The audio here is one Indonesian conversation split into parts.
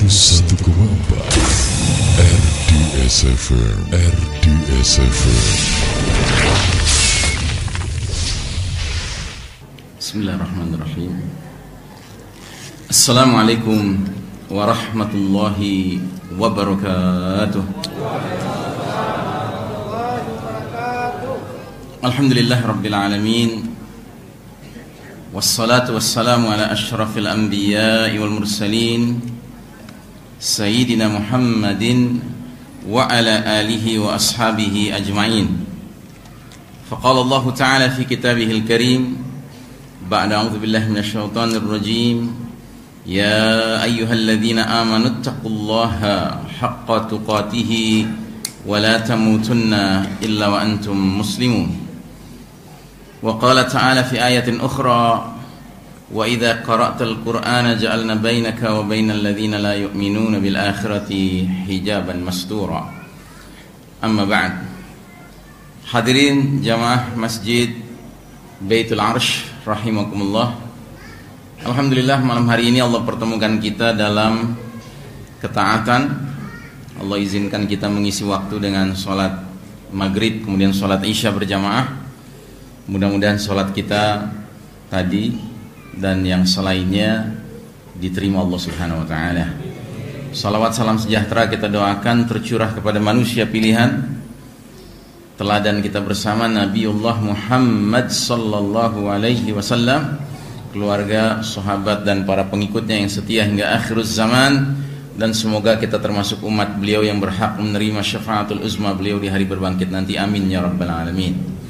101,4 RDS FM. Bismillahirrahmanirrahim. Assalamualaikum warahmatullahi wabarakatuh. Alhamdulillah Rabbil Alamin. Wassalatu wassalamu ala ashrafil anbiya'i wal mursalin Sayyidina Muhammadin wa ala alihi wa ashabihi ajma'in. Faqala Allah Ta'ala fi kitabihil karim ba'da a'udzu billahi minasyaitonir rajim. Ya ayyuhalladzina amanu taqullaha haqqa tuqatih wa la tamutunna illa wa antum muslimun. Wa qala ta'ala fi ayatin ukhra wa idza qara'tal qur'ana ja'alna bainaka wa bainal ladzina la yu'minuna bil akhirati hijaban mastura. Amma ba'd. Hadirin jamaah Masjid Baitul Arsh rahimakumullah. Alhamdulillah malam hari ini Allah pertemukan kita dalam ketaatan. Allah izinkan kita mengisi waktu dengan sholat maghrib kemudian sholat isya berjamaah. Mudah-mudahan sholat kita tadi dan yang selainnya diterima Allah Subhanahu wa ta'ala. Salawat salam sejahtera kita doakan tercurah kepada manusia pilihan, teladan kita bersama Nabiullah Muhammad sallallahu alaihi wasallam, keluarga, sahabat dan para pengikutnya yang setia hingga akhir zaman. Dan semoga kita termasuk umat beliau yang berhak menerima syafaatul uzma beliau di hari berbangkit nanti. Amin ya rabbal alamin.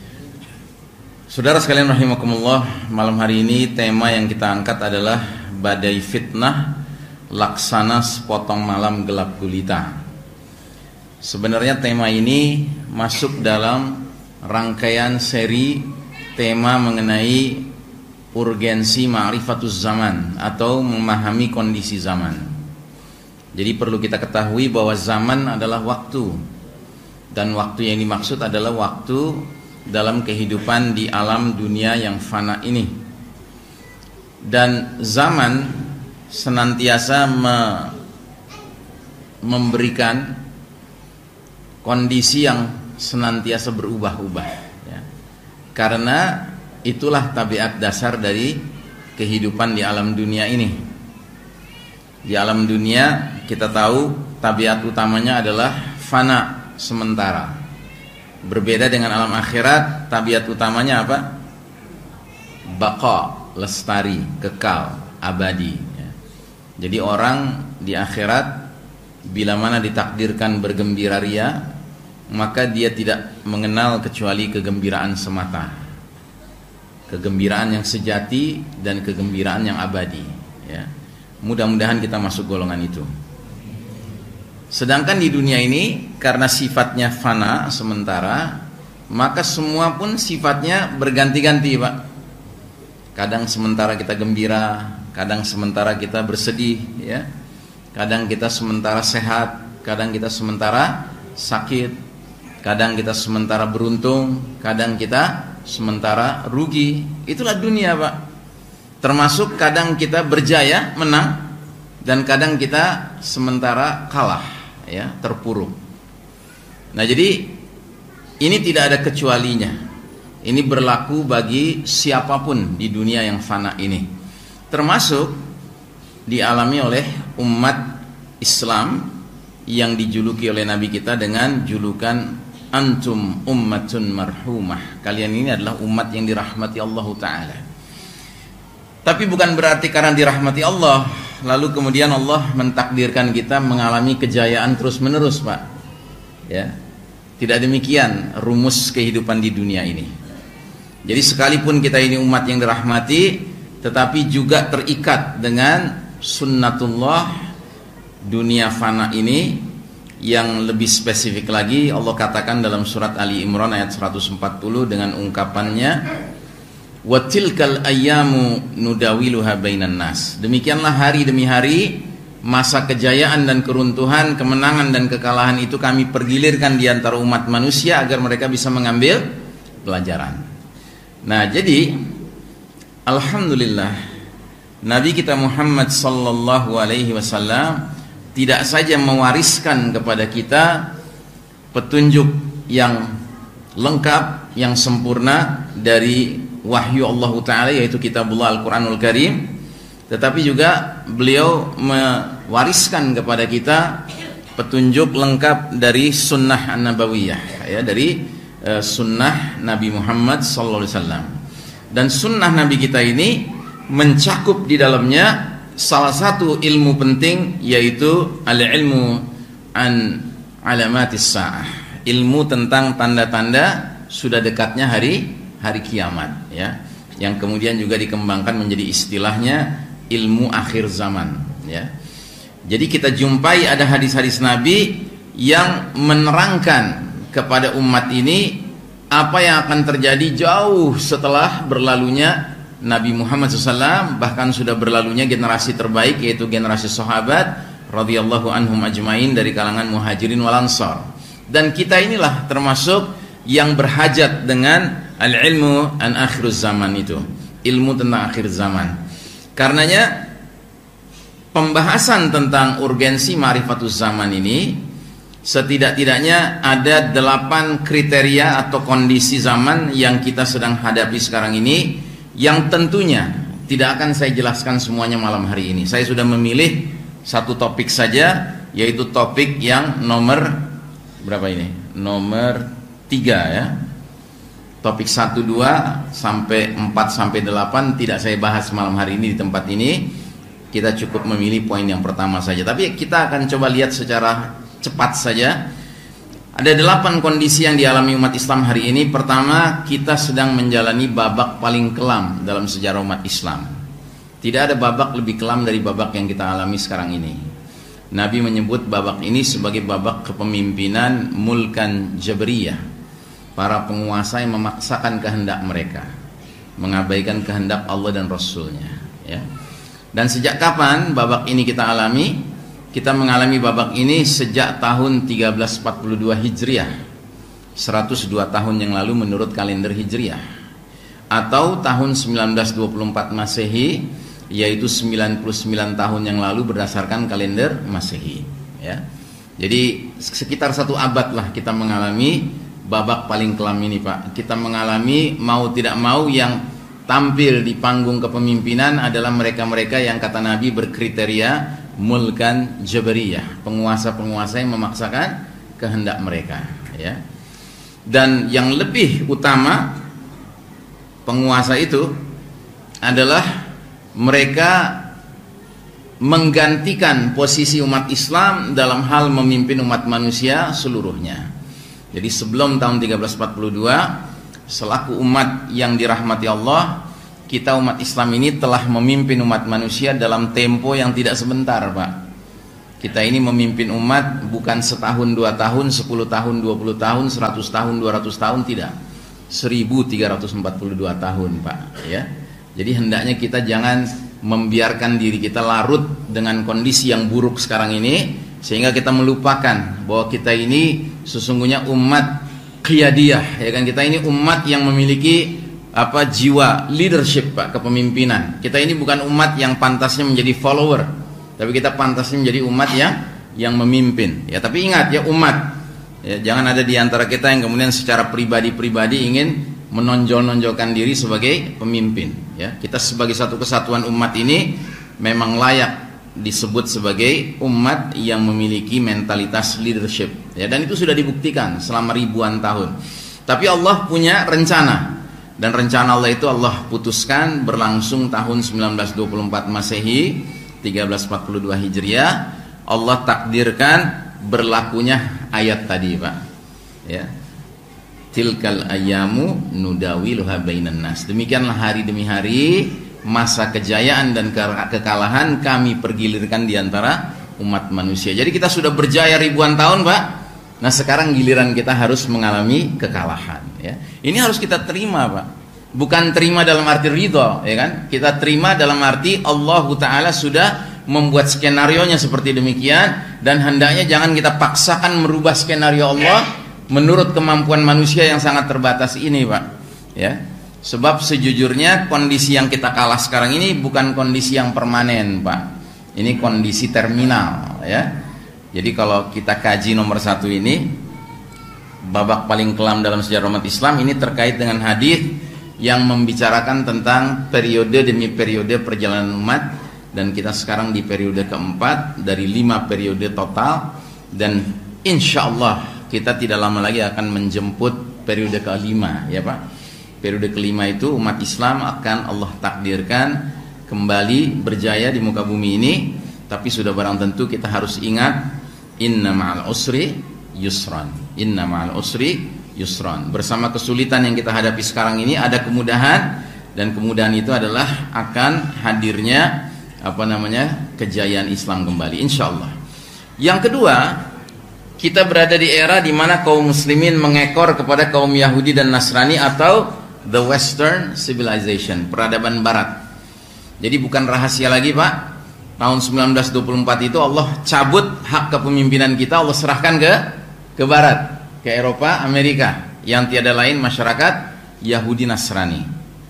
Saudara sekalian rahimakumullah, malam hari ini tema yang kita angkat adalah badai fitnah laksana sepotong malam gelap gulita. Sebenarnya tema ini masuk dalam rangkaian seri tema mengenai urgensi ma'rifatuz zaman atau memahami kondisi zaman. Jadi perlu kita ketahui bahwa zaman adalah waktu, dan waktu yang dimaksud adalah waktu dalam kehidupan di alam dunia yang fana ini. Dan zaman senantiasa memberikan kondisi yang senantiasa berubah-ubah ya. Karena itulah tabiat dasar dari kehidupan di alam dunia ini. Di alam dunia kita tahu tabiat utamanya adalah fana, sementara. Berbeda dengan alam akhirat, tabiat utamanya apa? Baqa, lestari, kekal, abadi ya. Jadi orang di akhirat bila mana ditakdirkan bergembira ria, maka dia tidak mengenal kecuali kegembiraan semata, kegembiraan yang sejati dan kegembiraan yang abadi ya. Mudah-mudahan kita masuk golongan itu. Sedangkan di dunia ini karena sifatnya fana, sementara, maka semua pun sifatnya berganti-ganti, Pak. Kadang sementara kita gembira, kadang sementara kita bersedih ya. Kadang kita sementara sehat, kadang kita sementara sakit, kadang kita sementara beruntung, kadang kita sementara rugi. Itulah dunia, Pak. Termasuk kadang kita berjaya, menang, dan kadang kita sementara kalah ya, terpuruk. Nah, jadi ini tidak ada kecualinya. Ini berlaku bagi siapapun di dunia yang fana ini. Termasuk dialami oleh umat Islam yang dijuluki oleh Nabi kita dengan julukan antum ummatun marhumah. Kalian ini adalah umat yang dirahmati Allah Ta'ala. Tapi bukan berarti karena dirahmati Allah lalu kemudian Allah mentakdirkan kita mengalami kejayaan terus-menerus, Pak. Ya. Tidak demikian rumus kehidupan di dunia ini. Jadi sekalipun kita ini umat yang dirahmati, tetapi juga terikat dengan sunnatullah dunia fana ini. Yang lebih spesifik lagi Allah katakan dalam surat Ali Imran ayat 140 dengan ungkapannya, wa tilkal ayyamu nudawiluha bainan nas. Demikianlah hari demi hari, masa kejayaan dan keruntuhan, kemenangan dan kekalahan itu kami pergilirkan di antara umat manusia agar mereka bisa mengambil pelajaran. Nah, jadi alhamdulillah Nabi kita Muhammad sallallahu alaihi wasallam tidak saja mewariskan kepada kita petunjuk yang lengkap, yang sempurna dari wahyu Allah Ta'ala, yaitu kitabullah Al-Quranul Karim, tetapi juga beliau mewariskan kepada kita petunjuk lengkap dari sunnah an-nabawiyah, ya, dari sunnah Nabi Muhammad sallallahu alaihi wasallam. Dan sunnah Nabi kita ini mencakup di dalamnya salah satu ilmu penting, yaitu al-ilmu an alamatis sa'ah, ilmu tentang tanda-tanda sudah dekatnya hari kiamat, ya, yang kemudian juga dikembangkan menjadi istilahnya ilmu akhir zaman, ya. Jadi kita jumpai ada hadis-hadis Nabi yang menerangkan kepada umat ini apa yang akan terjadi jauh setelah berlalunya Nabi Muhammad SAW, bahkan sudah berlalunya generasi terbaik, yaitu generasi sahabat radhiyallahu anhum ajmain dari kalangan muhajirin wal ansar. Dan kita inilah termasuk yang berhajat dengan al-ilmu an akhiruz zaman itu, ilmu tentang akhir zaman. Karenanya pembahasan tentang urgensi ma'rifatuz zaman ini setidak-tidaknya ada 8 kriteria atau kondisi zaman yang kita sedang hadapi sekarang ini, yang tentunya tidak akan saya jelaskan semuanya malam hari ini. Saya sudah memilih satu topik saja, yaitu topik yang nomor berapa ini? Nomor 3, ya. Topik 1, 2 sampai 4 sampai 8 tidak saya bahas malam hari ini di tempat ini. Kita cukup memilih poin yang pertama saja. Tapi kita akan coba lihat secara cepat saja. Ada 8 kondisi yang dialami umat Islam hari ini. Pertama, kita sedang menjalani babak paling kelam dalam sejarah umat Islam. Tidak ada babak lebih kelam dari babak yang kita alami sekarang ini. Nabi menyebut babak ini sebagai babak kepemimpinan mulkan jabriyah, para penguasa yang memaksakan kehendak mereka, mengabaikan kehendak Allah dan Rasulnya, ya. Dan sejak kapan babak ini kita alami? Kita mengalami babak ini sejak tahun 1342 Hijriah, 102 tahun yang lalu menurut kalender Hijriah, atau tahun 1924 Masehi, yaitu 99 tahun yang lalu berdasarkan kalender Masehi, ya. Jadi sekitar 1 abad lah kita mengalami babak paling kelam ini, Pak. Kita mengalami mau tidak mau yang tampil di panggung kepemimpinan adalah mereka-mereka yang kata Nabi berkriteria mulkan jabariyah, penguasa-penguasa yang memaksakan kehendak mereka, ya. Dan yang lebih utama, penguasa itu adalah mereka menggantikan posisi umat Islam dalam hal memimpin umat manusia seluruhnya. Jadi sebelum tahun 1342, selaku umat yang dirahmati Allah, kita umat Islam ini telah memimpin umat manusia dalam tempo yang tidak sebentar, Pak. Kita ini memimpin umat bukan setahun, 2 tahun, 10 tahun, 20 tahun, 100 tahun, 200 tahun, tidak. 1342 tahun, Pak, ya. Jadi hendaknya kita jangan membiarkan diri kita larut dengan kondisi yang buruk sekarang ini, sehingga kita melupakan bahwa kita ini sesungguhnya umat qiyadiyah, ya kan. Kita ini umat yang memiliki jiwa leadership, Pak, kepemimpinan. Kita ini bukan umat yang pantasnya menjadi follower, tapi kita pantasnya menjadi umat yang memimpin, ya. Tapi ingat, ya, umat, ya, jangan ada di antara kita yang kemudian secara pribadi-pribadi ingin menonjol-nonjolkan diri sebagai pemimpin, ya. Kita sebagai satu kesatuan umat ini memang layak disebut sebagai umat yang memiliki mentalitas leadership, ya, dan itu sudah dibuktikan selama ribuan tahun. Tapi Allah punya rencana, dan rencana Allah itu Allah putuskan berlangsung tahun 1924 Masehi, 1342 Hijriah. Allah takdirkan berlakunya ayat tadi, Pak, ya. Tilkal ayyamu nudawiluha bainan nas. Demikianlah hari demi hari, masa kejayaan dan kekalahan kami pergilirkan di antara umat manusia. Jadi kita sudah berjaya ribuan tahun, Pak. Nah, sekarang giliran kita harus mengalami kekalahan, ya. Ini harus kita terima, Pak. Bukan terima dalam arti ridho, ya kan? Kita terima dalam arti Allah Ta'ala sudah membuat skenarionya seperti demikian, dan hendaknya jangan kita paksakan merubah skenario Allah menurut kemampuan manusia yang sangat terbatas ini, Pak, ya. Sebab sejujurnya kondisi yang kita kalah sekarang ini bukan kondisi yang permanen, Pak. Ini kondisi terminal, ya. Jadi kalau kita kaji nomor 1 ini, babak paling kelam dalam sejarah umat Islam, ini terkait dengan hadis yang membicarakan tentang periode demi periode perjalanan umat, dan kita sekarang di periode keempat dari 5 periode total, dan insya Allah kita tidak lama lagi akan menjemput periode kelima, ya Pak. Periode kelima itu umat Islam akan Allah takdirkan kembali berjaya di muka bumi ini. Tapi sudah barang tentu kita harus ingat, inna ma'al usri yusran, inna ma'al usri yusran. Bersama kesulitan yang kita hadapi sekarang ini ada kemudahan, dan kemudahan itu adalah akan hadirnya kejayaan Islam kembali, insya Allah. Yang kedua, kita berada di era di mana kaum muslimin mengekor kepada kaum Yahudi dan Nasrani atau the Western Civilization, peradaban Barat. Jadi bukan rahasia lagi, Pak. Tahun 1924 itu Allah cabut hak kepemimpinan kita, Allah serahkan ke Barat, ke Eropa, Amerika, yang tiada lain masyarakat Yahudi Nasrani.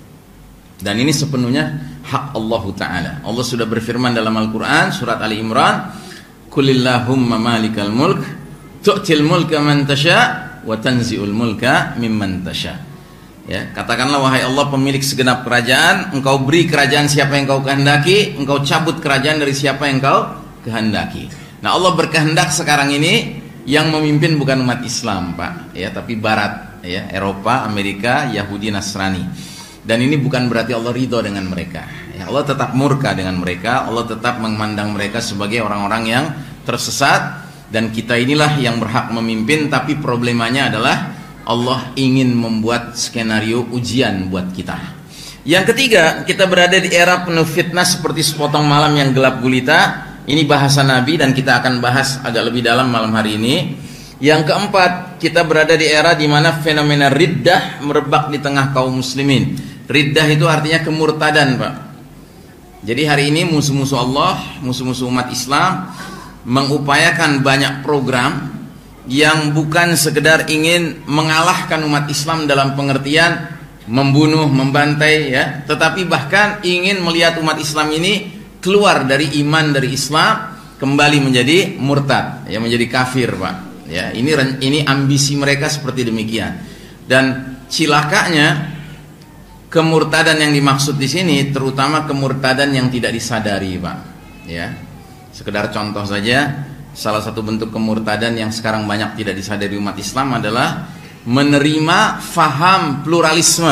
Dan ini sepenuhnya hak Allah Ta'ala. Allah sudah berfirman dalam Al-Quran surat Ali Imran, Qulillahumma malikal mulk tu'til mulka man tasha wa tanzi'ul mulka mimman tasha. Ya, katakanlah wahai Allah pemilik segenap kerajaan, engkau beri kerajaan siapa yang kau kehendaki, engkau cabut kerajaan dari siapa yang kau kehendaki. Nah, Allah berkehendak sekarang ini yang memimpin bukan umat Islam, Pak, ya, tapi Barat, ya, Eropa, Amerika, Yahudi, Nasrani. Dan ini bukan berarti Allah ridho dengan mereka. Ya, Allah tetap murka dengan mereka, Allah tetap memandang mereka sebagai orang-orang yang tersesat, dan kita inilah yang berhak memimpin. Tapi problemanya adalah Allah ingin membuat skenario ujian buat kita. Yang ketiga, kita berada di era penuh fitnah seperti sepotong malam yang gelap gulita. Ini bahasa Nabi dan kita akan bahas agak lebih dalam malam hari ini. Yang keempat, kita berada di era di mana fenomena riddah merebak di tengah kaum muslimin. Riddah itu artinya kemurtadan, Pak. Jadi hari ini musuh-musuh Allah, musuh-musuh umat Islam mengupayakan banyak program yang bukan sekedar ingin mengalahkan umat Islam dalam pengertian membunuh, membantai, ya, tetapi bahkan ingin melihat umat Islam ini keluar dari iman, dari Islam, kembali menjadi murtad, ya, menjadi kafir, Pak. Ya, ini ambisi mereka seperti demikian. Dan cilakanya kemurtadan yang dimaksud di sini terutama kemurtadan yang tidak disadari, Pak. Ya. Sekedar contoh saja, salah satu bentuk kemurtadan yang sekarang banyak tidak disadari umat Islam adalah menerima faham pluralisme.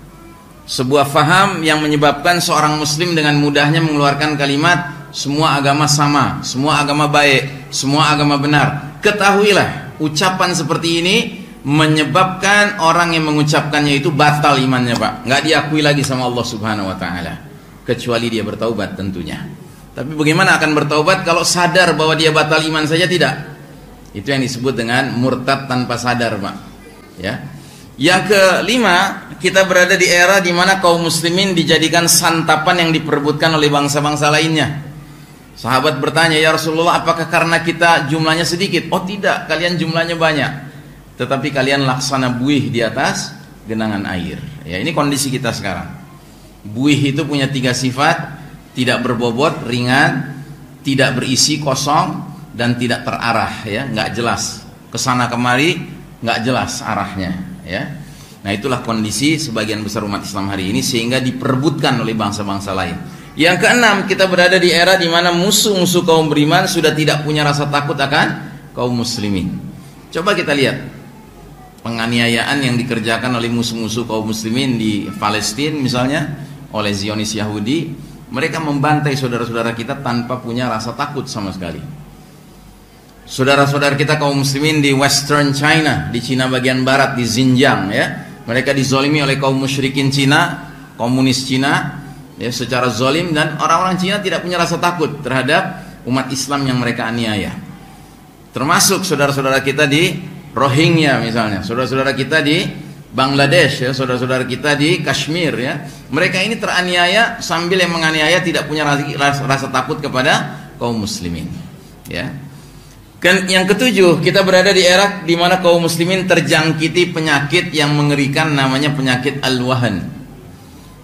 Sebuah faham yang menyebabkan seorang muslim dengan mudahnya mengeluarkan kalimat semua agama sama, semua agama baik, semua agama benar. Ketahuilah, ucapan seperti ini menyebabkan orang yang mengucapkannya itu batal imannya, Pak. Nggak diakui lagi sama Allah Subhanahu wa taala, kecuali dia bertaubat tentunya. Tapi bagaimana akan bertaubat kalau sadar bahwa dia batal iman saja? Tidak. Itu yang disebut dengan murtad tanpa sadar, Pak. Ya. Yang kelima, kita berada di era di mana kaum muslimin dijadikan santapan yang diperebutkan oleh bangsa-bangsa lainnya. Sahabat bertanya, "Ya Rasulullah, apakah karena kita jumlahnya sedikit?" "Oh tidak, kalian jumlahnya banyak, tetapi kalian laksana buih di atas genangan air." Ya, ini kondisi kita sekarang. Buih itu punya 3 sifat: tidak berbobot, ringan, tidak berisi, kosong, dan tidak terarah, ya, nggak jelas kesana kemari, nggak jelas arahnya, ya. Nah, itulah kondisi sebagian besar umat Islam hari ini sehingga diperebutkan oleh bangsa-bangsa lain. Yang keenam, kita berada di era di mana musuh-musuh kaum beriman sudah tidak punya rasa takut akan kaum muslimin. Coba kita lihat penganiayaan yang dikerjakan oleh musuh-musuh kaum muslimin di Palestina misalnya oleh Zionis Yahudi. Mereka membantai saudara-saudara kita tanpa punya rasa takut sama sekali. Saudara-saudara kita kaum muslimin di Western China, di Cina bagian barat, di Xinjiang, ya, mereka dizolimi oleh kaum musyrikin Cina, komunis Cina, ya, secara zolim, dan orang-orang Cina tidak punya rasa takut terhadap umat Islam yang mereka aniaya. Termasuk saudara-saudara kita di Rohingya misalnya, saudara-saudara kita di Bangladesh, ya, saudara-saudara kita di Kashmir, ya, mereka ini teraniaya sambil yang menganiaya tidak punya rasa takut kepada kaum muslimin, ya. Yang ketujuh, kita berada di era di mana kaum muslimin terjangkiti penyakit yang mengerikan namanya penyakit al-wahan.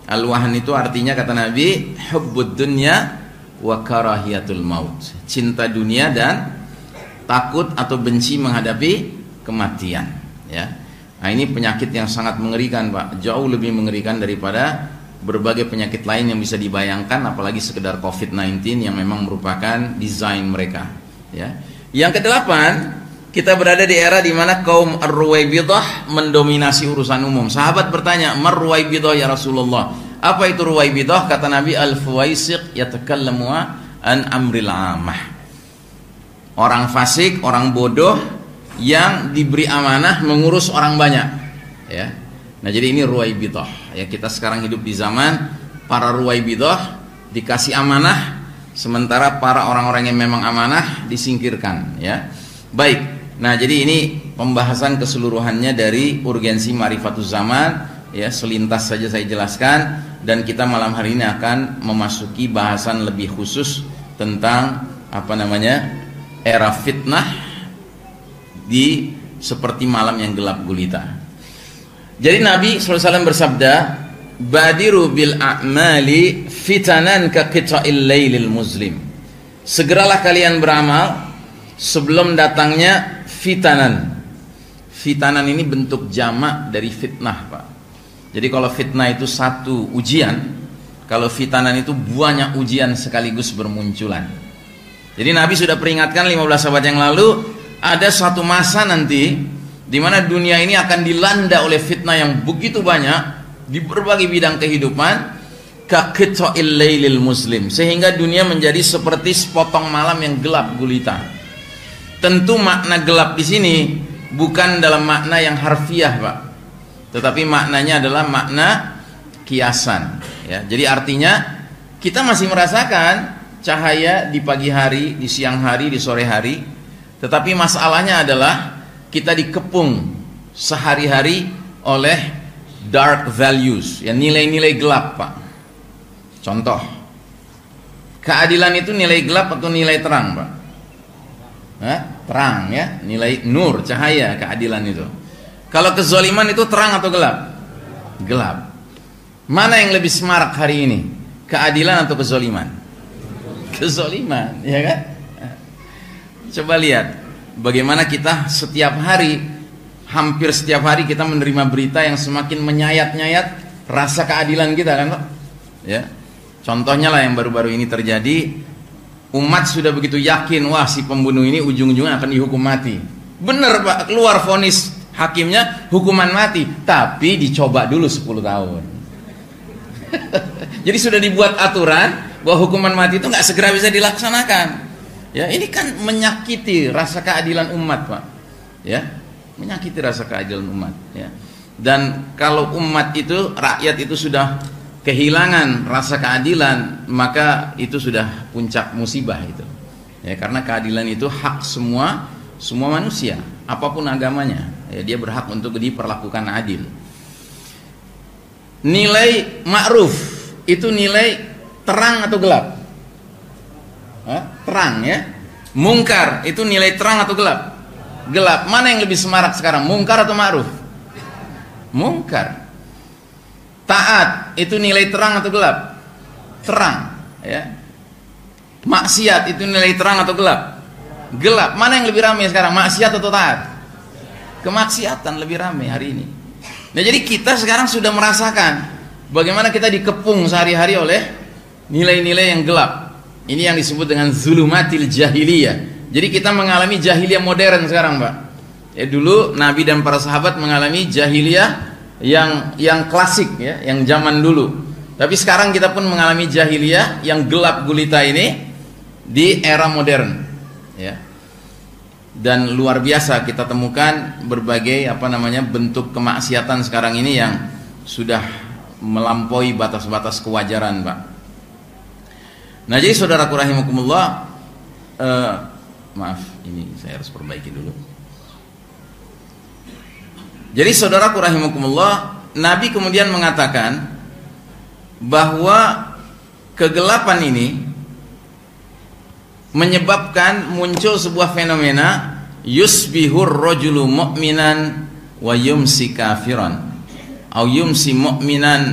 Al-wahan itu artinya kata Nabi, hubbud dunya wa karahiyatul maut. Cinta dunia dan takut atau benci menghadapi kematian, ya. Nah, ini penyakit yang sangat mengerikan, Pak. Jauh lebih mengerikan daripada berbagai penyakit lain yang bisa dibayangkan, apalagi sekedar COVID-19 yang memang merupakan desain mereka, ya. Yang kedelapan, kita berada di era di mana kaum Ar-Ruwaibidah mendominasi urusan umum. Sahabat bertanya, "Mar-Ruwaibidah ya Rasulullah?" Apa itu Ruwaibidah? Kata Nabi, "Al-fuwaisiq yatakallamu an amril amah." Orang fasik, orang bodoh yang diberi amanah mengurus orang banyak, ya. Nah, jadi ini Ruwaibidah. Ya, kita sekarang hidup di zaman para Ruwaibidah dikasih amanah, sementara para orang-orang yang memang amanah disingkirkan, ya. Baik. Nah, jadi ini pembahasan keseluruhannya dari urgensi ma'rifatuz zaman, ya, selintas saja saya jelaskan, dan kita malam hari ini akan memasuki bahasan lebih khusus tentang era fitnah di seperti malam yang gelap gulita. Jadi Nabi SAW bersabda, "Badiru bil a'mali fitanan ka qita'il lailil muslim." Segeralah kalian beramal sebelum datangnya fitanan. Fitanan ini bentuk jamak dari fitnah, Pak. Jadi kalau fitnah itu satu ujian, kalau fitanan itu banyak ujian sekaligus bermunculan. Jadi Nabi sudah peringatkan 15 abad yang lalu, ada suatu masa nanti di mana dunia ini akan dilanda oleh fitnah yang begitu banyak di berbagai bidang kehidupan, ka qita'il lailil muslim, sehingga dunia menjadi seperti sepotong malam yang gelap gulita. Tentu makna gelap di sini bukan dalam makna yang harfiah, Pak, tetapi maknanya adalah makna kiasan, ya. Jadi artinya kita masih merasakan cahaya di pagi hari, di siang hari, di sore hari, tetapi masalahnya adalah kita dikepung sehari-hari oleh dark values, ya, nilai-nilai gelap, Pak. Contoh, keadilan itu nilai gelap atau nilai terang, Pak? Terang, ya, nilai nur, cahaya, keadilan itu. Kalau kezaliman itu terang atau gelap? Gelap. Mana yang lebih semarak hari ini? Keadilan atau kezaliman? Kezaliman, ya kan? Coba lihat bagaimana kita setiap hari, hampir setiap hari kita menerima berita yang semakin menyayat-nyayat rasa keadilan kita, kan, Pak? Ya. Contohnya lah yang baru-baru ini terjadi. Umat sudah begitu yakin, wah, si pembunuh ini ujung-ujungnya akan dihukum mati. Benar, Pak, keluar vonis hakimnya hukuman mati, tapi dicoba dulu 10 tahun. Jadi sudah dibuat aturan bahwa hukuman mati itu nggak segera bisa dilaksanakan. Ya, ini kan menyakiti rasa keadilan umat, Pak. Ya, menyakiti rasa keadilan umat, ya. Dan kalau umat itu, rakyat itu sudah kehilangan rasa keadilan, maka itu sudah puncak musibah itu, ya, karena keadilan itu hak semua manusia, apapun agamanya, ya, dia berhak untuk diperlakukan adil. Nilai ma'ruf itu nilai terang atau gelap? Terang, ya. Mungkar itu nilai terang atau gelap? Gelap. Mana yang lebih semarak sekarang, mungkar atau ma'ruf? Mungkar. Taat itu nilai terang atau gelap? Terang, ya. Maksiat itu nilai terang atau gelap? Gelap. Mana yang lebih ramai sekarang, maksiat atau taat? Kemaksiatan lebih ramai hari ini. Nah, jadi kita sekarang sudah merasakan bagaimana kita dikepung sehari-hari oleh nilai-nilai yang gelap. Ini yang disebut dengan zulumatil jahiliyah. Jadi kita mengalami jahiliyah modern sekarang, Pak. Ya, dulu Nabi dan para sahabat mengalami jahiliyah yang klasik, ya, yang zaman dulu. Tapi sekarang kita pun mengalami jahiliyah yang gelap gulita ini di era modern, ya. Dan luar biasa kita temukan berbagai bentuk kemaksiatan sekarang ini yang sudah melampaui batas-batas kewajaran, Pak. Nah, jadi saudaraku rahimakumullah, maaf, ini saya harus perbaiki dulu. Jadi saudaraku rahimakumullah, Nabi kemudian mengatakan bahwa kegelapan ini menyebabkan muncul sebuah fenomena, yusbihur rajulu mu'minan wa yumsi kafiran, au yumsi mu'minan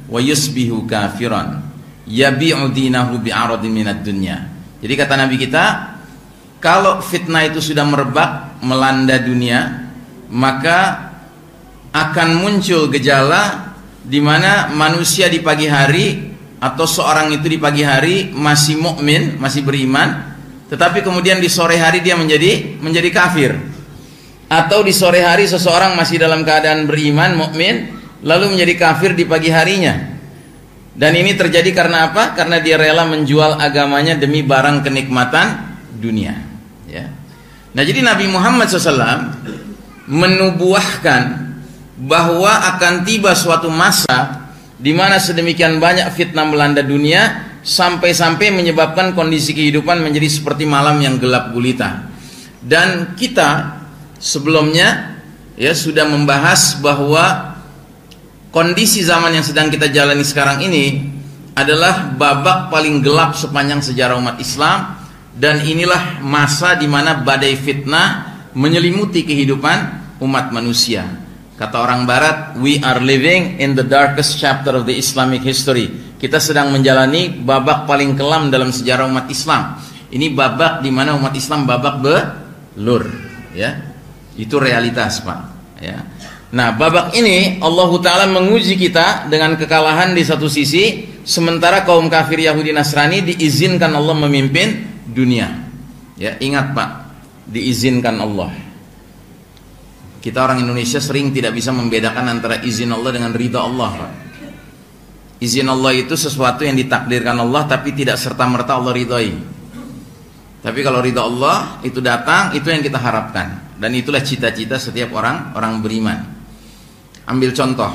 wa yusbihu kafiran yabi'u dinahu bi'aradin minad dunya. Jadi kata Nabi kita, kalau fitnah itu sudah merebak melanda dunia, maka akan muncul gejala di mana manusia di pagi hari atau seorang itu di pagi hari masih mukmin, masih beriman, tetapi kemudian di sore hari dia menjadi kafir. Atau di sore hari seseorang masih dalam keadaan beriman, mukmin, lalu menjadi kafir di pagi harinya. Dan ini terjadi karena apa? Karena dia rela menjual agamanya demi barang kenikmatan dunia. Ya. Nah, jadi Nabi Muhammad SAW menubuahkan bahwa akan tiba suatu masa di mana sedemikian banyak fitnah melanda dunia sampai-sampai menyebabkan kondisi kehidupan menjadi seperti malam yang gelap gulita. Dan kita sebelumnya ya sudah membahas bahwa kondisi zaman yang sedang kita jalani sekarang ini adalah babak paling gelap sepanjang sejarah umat Islam, dan inilah masa di mana badai fitnah menyelimuti kehidupan umat manusia. Kata orang barat, we are living in the darkest chapter of the Islamic history. Kita sedang menjalani babak paling kelam dalam sejarah umat Islam. Ini babak di mana umat Islam babak belur, ya. Itu realitas, Pak, ya. Nah, babak ini Allah Ta'ala menguji kita dengan kekalahan di satu sisi, sementara kaum kafir Yahudi Nasrani diizinkan Allah memimpin dunia. Ya, ingat Pak, diizinkan Allah. Kita orang Indonesia sering tidak bisa membedakan antara izin Allah dengan ridha Allah, Pak. Izin Allah itu sesuatu yang ditakdirkan Allah tapi tidak serta-merta Allah ridhoi. Tapi kalau ridha Allah itu datang, itu yang kita harapkan, dan itulah cita-cita setiap orang beriman. Ambil contoh,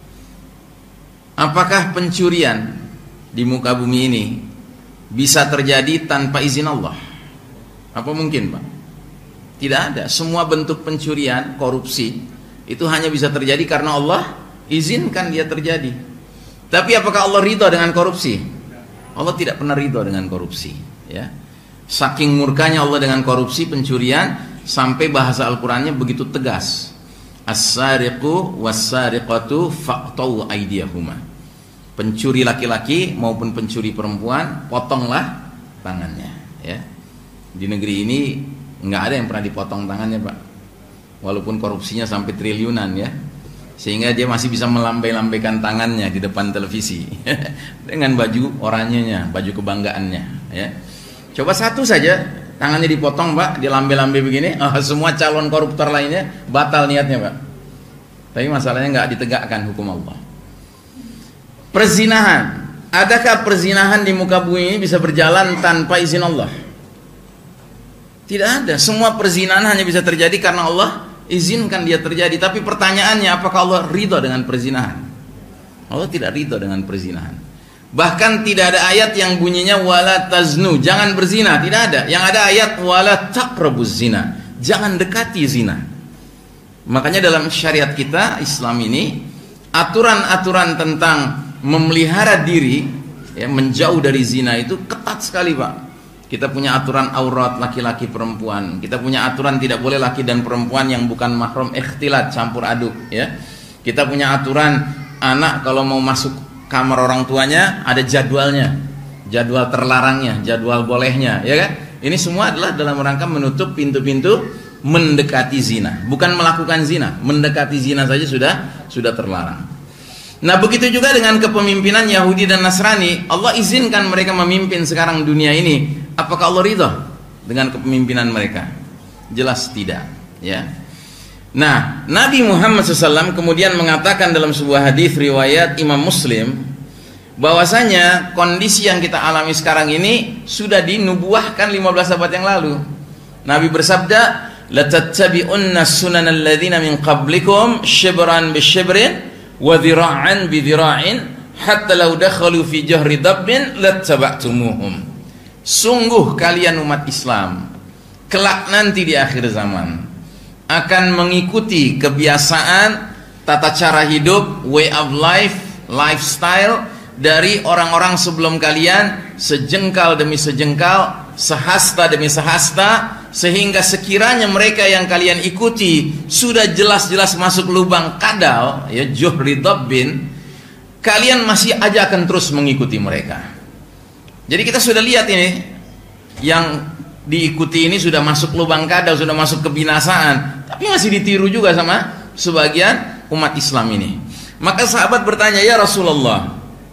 apakah pencurian di muka bumi ini bisa terjadi tanpa izin Allah? Apa mungkin, Pak? Tidak ada. Semua bentuk pencurian, korupsi itu hanya bisa terjadi karena Allah izinkan dia terjadi. Tapi apakah Allah ridha dengan korupsi? Allah tidak pernah ridha dengan korupsi, ya. Saking murkanya Allah dengan korupsi, pencurian, sampai bahasa Al-Qur'annya begitu tegas. As-sariqu was-sariqatu faqta'u aydiyahuma. Pencuri laki-laki maupun pencuri perempuan, potonglah tangannya, ya. Di negeri ini nggak ada yang pernah dipotong tangannya, Pak. Walaupun korupsinya sampai triliunan, ya. Sehingga dia masih bisa melambai-lambaikan tangannya di depan televisi dengan baju oranyenya, baju kebanggaannya, ya. Coba satu saja tangannya dipotong, Pak, dilambai-lambai begini, semua calon koruptor lainnya batal niatnya, Pak. Tapi masalahnya nggak ditegakkan hukum Allah. Perzinahan, adakah perzinahan di muka bumi ini bisa berjalan tanpa izin Allah? Tidak ada. Semua perzinahan hanya bisa terjadi karena Allah izinkan dia terjadi. Tapi pertanyaannya, apakah Allah ridha dengan perzinahan? Allah tidak ridha dengan perzinahan. Bahkan tidak ada ayat yang bunyinya wala taznu, jangan berzina, tidak ada. Yang ada ayat wala taqrabuz zina, jangan dekati zina. Makanya dalam syariat kita Islam ini, aturan-aturan tentang memelihara diri, ya, menjauh dari zina itu ketat sekali, Pak. Kita punya aturan aurat laki-laki perempuan. Kita punya aturan tidak boleh laki dan perempuan yang bukan mahram ikhtilat, campur aduk, ya. Kita punya aturan anak kalau mau masuk kamar orang tuanya ada jadwalnya, jadwal terlarangnya, jadwal bolehnya, ya kan? Ini semua adalah dalam rangka menutup pintu-pintu mendekati zina, bukan melakukan zina. Mendekati zina saja sudah terlarang. Nah, begitu juga dengan kepemimpinan Yahudi dan Nasrani. Allah izinkan mereka memimpin sekarang dunia ini. Apakah Allah ridha dengan kepemimpinan mereka? Jelas tidak, ya. Nah, Nabi Muhammad SAW kemudian mengatakan dalam sebuah hadis riwayat Imam Muslim, bahwasanya kondisi yang kita alami sekarang ini sudah dinubuahkan 15 abad yang lalu. Nabi bersabda, "Latattabi'unna sunanal ladzina min qablikum shibran bi shibrin wa dhira'an bi dhira'in hatta law dakhalu fi jahri dabbin lattaba'tumuhum." Sungguh kalian umat Islam kelak nanti di akhir zaman akan mengikuti kebiasaan, tata cara hidup, way of life, lifestyle dari orang-orang sebelum kalian, sejengkal demi sejengkal, sehasta demi sehasta, sehingga sekiranya mereka yang kalian ikuti sudah jelas-jelas masuk lubang kadal, ya, juhri dabbin, kalian masih aja akan terus mengikuti mereka. Jadi kita sudah lihat ini, yang diikuti ini sudah masuk lubang kadal, sudah masuk kebinasaan, tapi masih ditiru juga sama sebagian umat Islam ini. Maka sahabat bertanya, ya Rasulullah,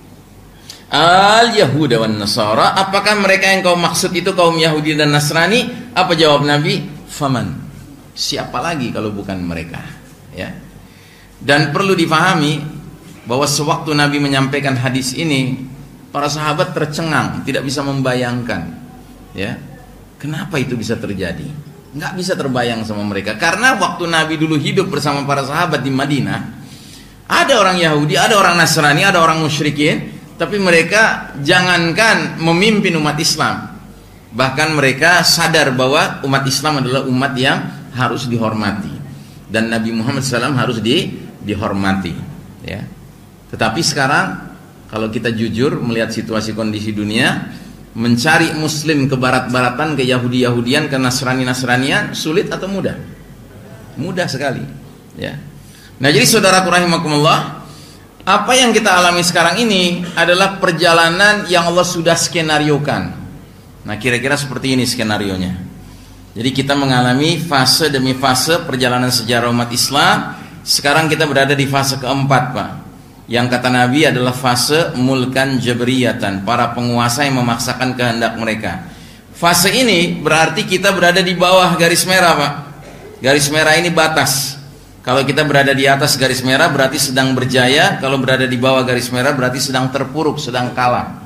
al-Yahuda wan Nasara, apakah mereka yang kau maksud itu kaum Yahudi dan Nasrani? Apa jawab Nabi? Faman, siapa lagi kalau bukan mereka? Ya. Dan perlu difahami bahwa sewaktu Nabi menyampaikan hadis ini, para sahabat tercengang, tidak bisa membayangkan, ya, kenapa itu bisa terjadi. Nggak bisa terbayang sama mereka, karena waktu Nabi dulu hidup bersama para sahabat di Madinah, ada orang Yahudi, ada orang Nasrani, ada orang musyrikin, tapi mereka jangankan memimpin umat Islam, bahkan mereka sadar bahwa umat Islam adalah umat yang harus dihormati, dan Nabi Muhammad SAW harus dihormati, ya. Tetapi sekarang kalau kita jujur melihat situasi kondisi dunia, mencari muslim ke barat-baratan, ke Yahudi-Yahudian, ke Nasrani-Nasranian, sulit atau mudah? Mudah sekali, ya. Nah, jadi saudaraku rahimakumullah, apa yang kita alami sekarang ini adalah perjalanan yang Allah sudah skenariokan. Nah, kira-kira seperti ini skenarionya. Jadi kita mengalami fase demi fase perjalanan sejarah umat Islam. Sekarang kita berada di fase keempat, Pak. Yang kata Nabi adalah fase mulkan jabriyatan, para penguasa yang memaksakan kehendak mereka. Fase ini berarti kita berada di bawah garis merah, Pak. Garis merah ini batas. Kalau kita berada di atas garis merah berarti sedang berjaya, kalau berada di bawah garis merah berarti sedang terpuruk, sedang kalah.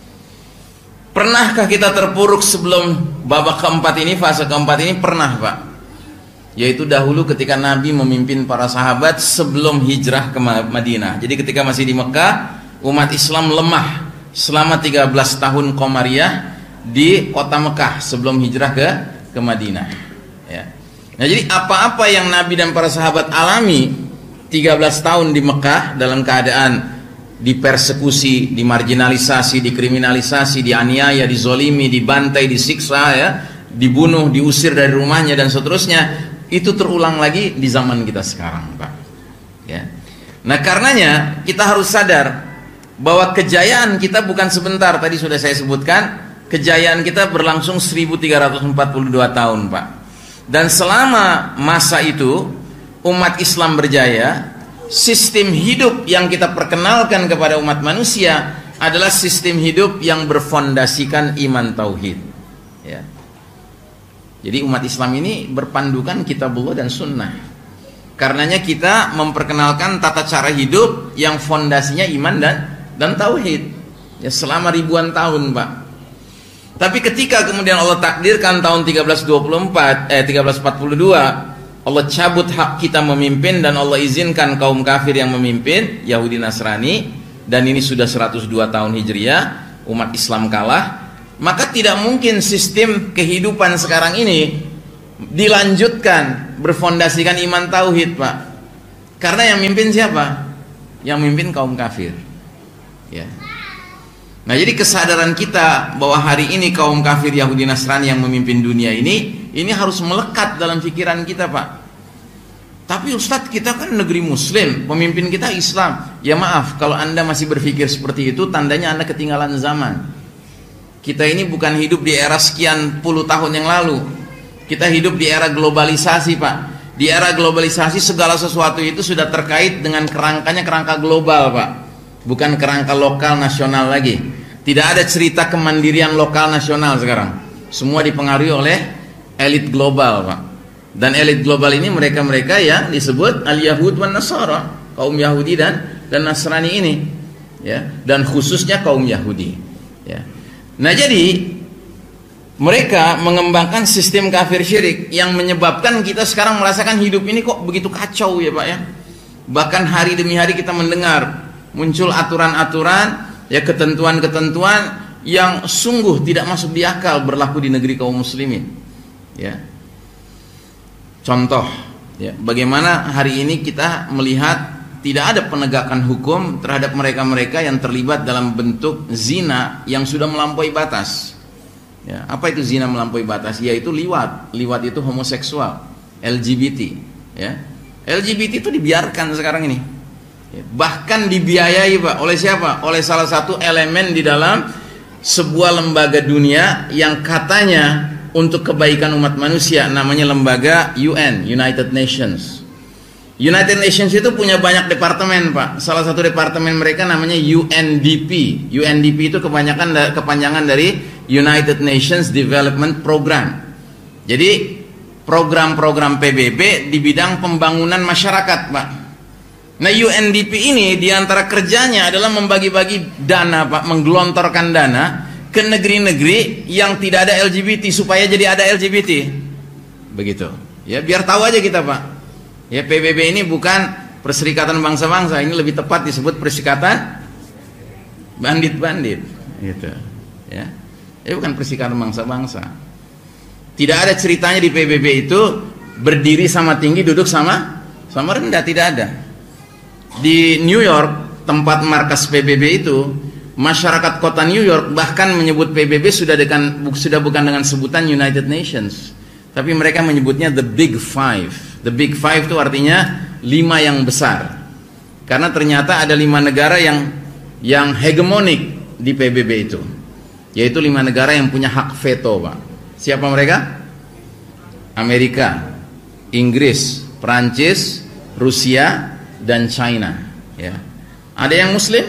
Pernahkah kita terpuruk sebelum babak keempat ini, fase keempat ini? Pernah, Pak. Yaitu dahulu ketika Nabi memimpin para sahabat sebelum hijrah ke Madinah. Jadi ketika masih di Mekah, umat Islam lemah selama 13 tahun Qamariyah di kota Mekah sebelum hijrah ke Madinah, ya. Nah, jadi apa-apa yang Nabi dan para sahabat alami 13 tahun di Mekah dalam keadaan dipersekusi, dimarginalisasi, dikriminalisasi, dianiaya, dizolimi, dibantai, disiksa, ya, dibunuh, diusir dari rumahnya dan seterusnya, itu terulang lagi di zaman kita sekarang, Pak. Ya. Nah, karenanya kita harus sadar bahwa kejayaan kita bukan sebentar. Tadi sudah saya sebutkan, kejayaan kita berlangsung 1342 tahun, Pak. Dan selama masa itu umat Islam berjaya. Sistem hidup yang kita perkenalkan kepada umat manusia adalah sistem hidup yang berfondasikan iman tauhid, ya. Jadi umat Islam ini berpandukan kitabullah dan sunnah. Karenanya kita memperkenalkan tata cara hidup yang fondasinya iman dan tauhid, ya, selama ribuan tahun, Pak. Tapi ketika kemudian Allah takdirkan tahun 1342 Allah cabut hak kita memimpin dan Allah izinkan kaum kafir yang memimpin, Yahudi Nasrani, dan ini sudah 102 tahun Hijriah, umat Islam kalah, maka tidak mungkin sistem kehidupan sekarang ini dilanjutkan berfondasikan iman tauhid, Pak. Karena yang mimpin siapa? Yang mimpin kaum kafir, ya. Nah, jadi kesadaran kita bahwa hari ini kaum kafir Yahudi Nasrani yang memimpin dunia ini harus melekat dalam pikiran kita, Pak. Tapi Ustadz, kita kan negeri muslim, pemimpin kita Islam. Ya maaf, kalau Anda masih berpikir seperti itu, tandanya Anda ketinggalan zaman. Kita ini bukan hidup di era sekian puluh tahun yang lalu. Kita hidup di era globalisasi, Pak. Di era globalisasi segala sesuatu itu sudah terkait dengan kerangkanya kerangka global, Pak. Bukan kerangka lokal nasional lagi. Tidak ada cerita kemandirian lokal nasional sekarang. Semua dipengaruhi oleh elit global, Pak. Dan elit global ini mereka-mereka yang disebut al-Yahud wan Nasara, kaum Yahudi dan Nasrani ini, ya, dan khususnya kaum Yahudi, ya. Nah, jadi mereka mengembangkan sistem kafir syirik yang menyebabkan kita sekarang merasakan hidup ini kok begitu kacau, ya, Pak, ya. Bahkan hari demi hari kita mendengar muncul aturan-aturan, ya, ketentuan-ketentuan yang sungguh tidak masuk di akal berlaku di negeri kaum muslimin, ya. Contoh, ya, bagaimana hari ini kita melihat tidak ada penegakan hukum terhadap mereka-mereka yang terlibat dalam bentuk zina yang sudah melampaui batas. Ya, apa itu zina melampaui batas? Yaitu liwat. Liwat itu homoseksual, LGBT, ya. LGBT itu dibiarkan sekarang ini. Bahkan dibiayai Pak, oleh siapa? Oleh salah satu elemen di dalam sebuah lembaga dunia yang katanya untuk kebaikan umat manusia, namanya lembaga UN, United Nations. United Nations itu punya banyak departemen Pak. Salah satu departemen mereka namanya UNDP. UNDP itu kepanjangan dari United Nations Development Program. Jadi program-program PBB di bidang pembangunan masyarakat Pak. Nah UNDP ini diantara kerjanya adalah membagi-bagi dana Pak, menggelontorkan dana ke negeri-negeri yang tidak ada LGBT supaya jadi ada LGBT. Begitu. Ya biar tahu aja kita Pak. Ya PBB ini bukan Perserikatan Bangsa-Bangsa, ini lebih tepat disebut Perserikatan Bandit-Bandit, gitu. Ya, bukan Perserikatan Bangsa-Bangsa. Tidak ada ceritanya di PBB itu berdiri sama tinggi, duduk sama rendah, tidak ada. Di New York, tempat markas PBB itu, masyarakat kota New York bahkan menyebut PBB sudah bukan dengan sebutan United Nations, tapi mereka menyebutnya the Big Five. The Big Five itu artinya 5 yang besar. Karena ternyata ada 5 negara yang hegemonik di PBB itu. Yaitu 5 negara yang punya hak veto, Pak. Siapa mereka? Amerika, Inggris, Prancis, Rusia, dan China. Ya. Ada yang Muslim?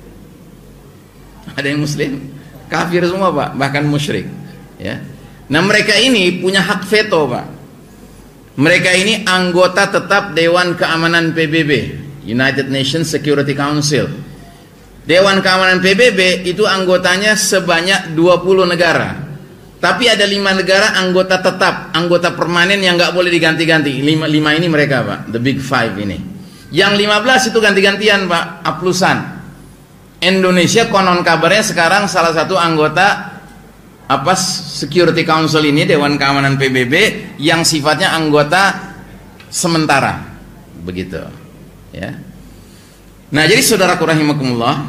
Ada yang Muslim? Kafir semua Pak, bahkan musyrik. Ya. Nah mereka ini punya hak veto Pak. Mereka ini anggota tetap Dewan Keamanan PBB, United Nations Security Council. Dewan Keamanan PBB itu anggotanya sebanyak 20 negara. Tapi ada 5 negara anggota tetap, anggota permanen yang nggak boleh diganti-ganti. 5 ini mereka Pak, the Big Five ini. Yang 15 itu ganti-gantian Pak, aplusan. Indonesia konon kabarnya sekarang salah satu anggota Security Council ini, Dewan Keamanan PBB, yang sifatnya anggota sementara, begitu. Ya. Nah, jadi saudaraku rahimakumullah,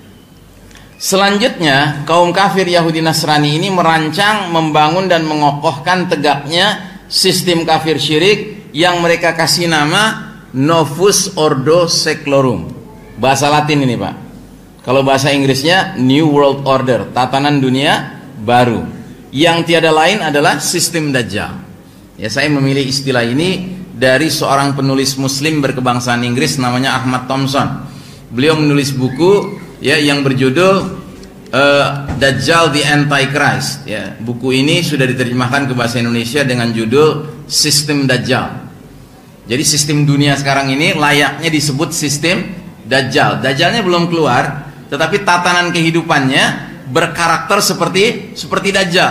selanjutnya kaum kafir Yahudi Nasrani ini merancang, membangun dan mengokohkan tegaknya sistem kafir syirik yang mereka kasih nama Novus Ordo Seclorum. Bahasa Latin ini Pak. Kalau bahasa Inggrisnya New World Order, tatanan dunia baru, yang tiada lain adalah sistem Dajjal. Ya, saya memilih istilah ini dari seorang penulis Muslim berkebangsaan Inggris namanya Ahmad Thompson. Beliau menulis buku ya yang berjudul Dajjal the Antichrist. Ya, buku ini sudah diterjemahkan ke bahasa Indonesia dengan judul Sistem Dajjal. Jadi sistem dunia sekarang ini layaknya disebut sistem Dajjal. Dajjalnya belum keluar, tetapi tatanan kehidupannya berkarakter seperti Dajjal.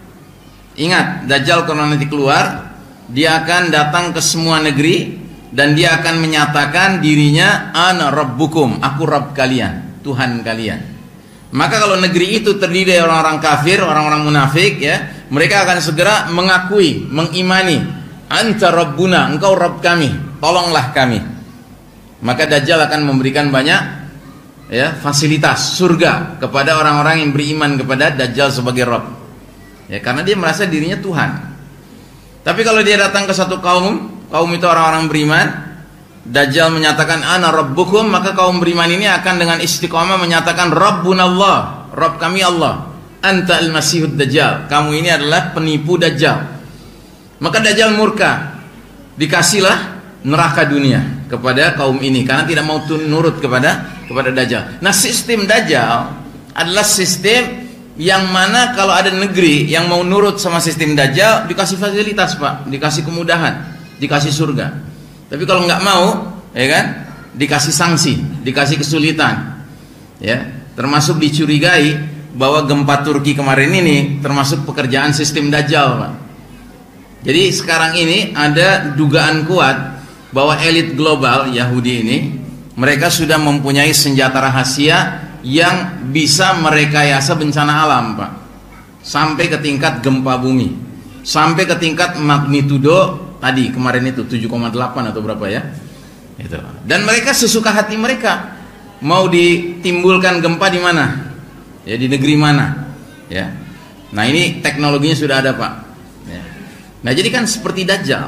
Ingat, Dajjal kalau nanti keluar, dia akan datang ke semua negeri dan dia akan menyatakan dirinya ana rabbukum, aku Rabb kalian, Tuhan kalian. Maka kalau negeri itu terdiri dari orang-orang kafir, orang-orang munafik ya, mereka akan segera mengakui, mengimani, anta rabbuna, engkau Rabb kami, tolonglah kami. Maka Dajjal akan memberikan banyak ya fasilitas surga kepada orang-orang yang beriman kepada Dajjal sebagai Rabb. Ya, karena dia merasa dirinya Tuhan. Tapi kalau dia datang ke satu kaum itu orang-orang beriman, Dajjal menyatakan ana rabbukum, maka kaum beriman ini akan dengan istiqomah menyatakan Rabbunallah, Rabb kami Allah. Anta al-Masihud Dajjal, kamu ini adalah penipu Dajjal. Maka Dajjal murka, dikasihlah neraka dunia kepada kaum ini karena tidak mau nurut kepada Dajjal. Nah, sistem Dajjal adalah sistem yang mana kalau ada negeri yang mau nurut sama sistem Dajjal dikasih fasilitas Pak, dikasih kemudahan, dikasih surga. Tapi kalau nggak mau, ya kan, dikasih sanksi, dikasih kesulitan. Ya, termasuk dicurigai bahwa gempa Turki kemarin ini termasuk pekerjaan sistem Dajjal Pak. Jadi sekarang ini ada dugaan kuat bahwa elit global Yahudi ini mereka sudah mempunyai senjata rahasia yang bisa merekayasa bencana alam Pak, sampai ke tingkat gempa bumi, sampai ke tingkat magnitudo tadi kemarin itu 7,8 atau berapa ya itu. Dan mereka sesuka hati mereka mau ditimbulkan gempa di mana ya, di negeri mana ya. Nah ini teknologinya sudah ada Pak ya. Nah jadi kan seperti Dajjal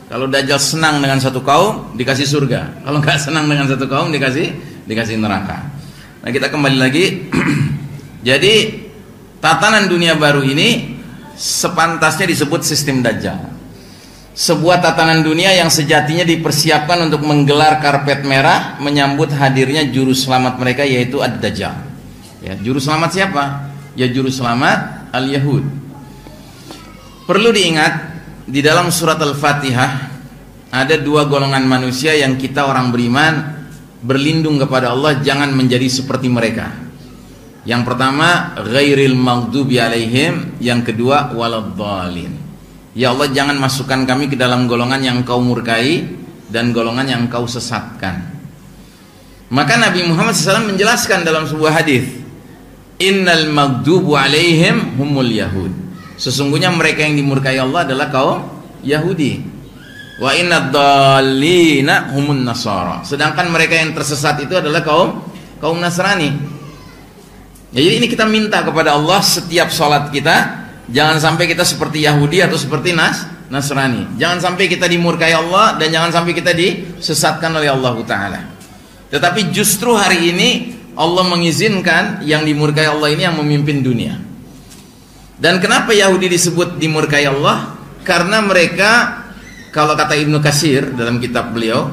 Kalau Dajjal senang dengan satu kaum, dikasih surga. Kalau nggak senang dengan satu kaum, dikasih neraka. Nah, kita kembali lagi. Jadi tatanan dunia baru ini sepantasnya disebut sistem Dajjal. Sebuah tatanan dunia yang sejatinya dipersiapkan untuk menggelar karpet merah menyambut hadirnya juru selamat mereka, yaitu Ad-Dajjal. Ya, juru selamat siapa? Ya, juru selamat Al-Yahud. Perlu diingat, di dalam surat Al-Fatihah ada dua golongan manusia yang kita orang beriman berlindung kepada Allah jangan menjadi seperti mereka. Yang pertama, ghairil maghdubi alaihim, yang kedua waladhdallin. Ya Allah, jangan masukkan kami ke dalam golongan yang kau murkai dan golongan yang kau sesatkan. Maka Nabi Muhammad SAW menjelaskan dalam sebuah hadis, innal maghdubu alaihim humul yahud. Sesungguhnya mereka yang dimurkai Allah adalah kaum Yahudi. Wa innad dhallina humun nasara. Sedangkan mereka yang tersesat itu adalah kaum Nasrani. Ya, jadi ini kita minta kepada Allah setiap sholat kita, jangan sampai kita seperti Yahudi atau seperti Nasrani. Jangan sampai kita dimurkai Allah dan jangan sampai kita disesatkan oleh Allah Ta'ala. Tetapi justru hari ini Allah mengizinkan yang dimurkai Allah ini yang memimpin dunia. Dan kenapa Yahudi disebut dimurkai Allah? Karena mereka, kalau kata Ibnu Katsir dalam kitab beliau,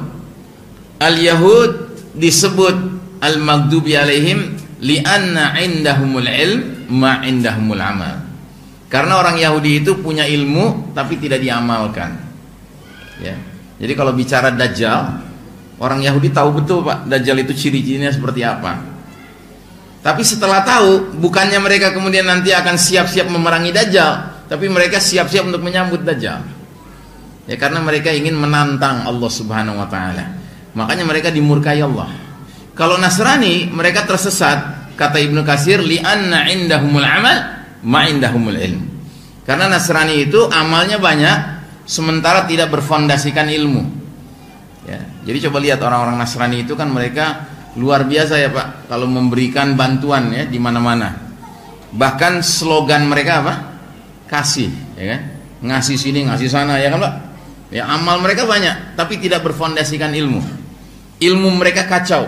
Al-Yahud disebut Al-Maghdubi alaihim li'anna indahumul ilm ma indahumul amal. Karena orang Yahudi itu punya ilmu tapi tidak diamalkan. Ya. Jadi kalau bicara Dajjal, orang Yahudi tahu betul Pak, Dajjal itu ciri-cirinya seperti apa. Tapi setelah tahu, bukannya mereka kemudian nanti akan siap-siap memerangi Dajjal, tapi mereka siap-siap untuk menyambut Dajjal. Ya, karena mereka ingin menantang Allah Subhanahu wa taala. Makanya mereka dimurkai Allah. Kalau Nasrani, mereka tersesat, kata Ibnu Katsir, li'anna indahumul amal ma indahumul ilm. Karena Nasrani itu amalnya banyak sementara tidak berfondasikan ilmu. Ya, jadi coba lihat orang-orang Nasrani itu kan mereka luar biasa ya Pak, kalau memberikan bantuan ya di mana-mana. Bahkan slogan mereka apa? Kasih, ya kan? Ngasih sini, ngasih sana, ya kan Pak? Ya, amal mereka banyak, tapi tidak berfondasikan ilmu. Ilmu mereka kacau.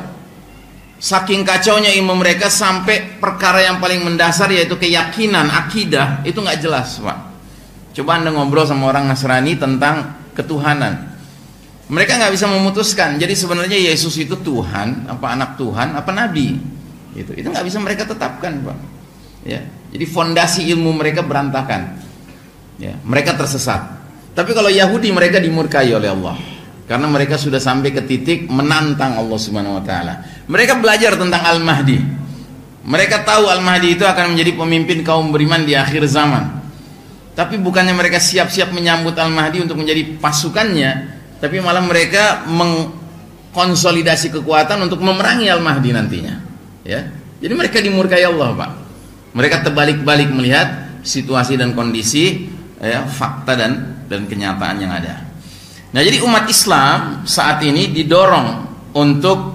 Saking kacaunya ilmu mereka sampai perkara yang paling mendasar yaitu keyakinan, akidah itu nggak jelas Pak. Coba Anda ngobrol sama orang Nasrani tentang ketuhanan. Mereka nggak bisa memutuskan. Jadi sebenarnya Yesus itu Tuhan, apa anak Tuhan, apa nabi? Itu nggak bisa mereka tetapkan, Pak. Ya, jadi fondasi ilmu mereka berantakan. Ya, mereka tersesat. Tapi kalau Yahudi mereka dimurkai oleh Allah, karena mereka sudah sampai ke titik menantang Allah Subhanahu Wa Taala. Mereka belajar tentang Al-Mahdi. Mereka tahu Al-Mahdi itu akan menjadi pemimpin kaum beriman di akhir zaman. Tapi bukannya mereka siap-siap menyambut Al-Mahdi untuk menjadi pasukannya, tapi malah mereka mengkonsolidasi kekuatan untuk memerangi Al-Mahdi nantinya. Ya, jadi mereka dimurkai Allah, Pak. Mereka terbalik-balik melihat situasi dan kondisi, ya, fakta dan kenyataan yang ada. Nah, jadi umat Islam saat ini didorong untuk